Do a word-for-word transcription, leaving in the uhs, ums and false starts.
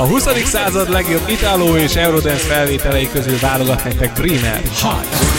A huszadik század legjobb Italo és Eurodance felvételei közül válogat nektek Dreamer. Hot!